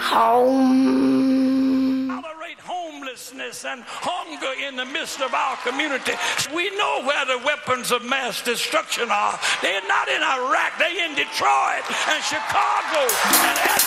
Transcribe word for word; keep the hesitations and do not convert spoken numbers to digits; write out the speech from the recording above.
home. Tolerate homelessness and hunger in the midst of our community. We know where the weapons of mass destruction are. They're not in Iraq. They're in Detroit and Chicago and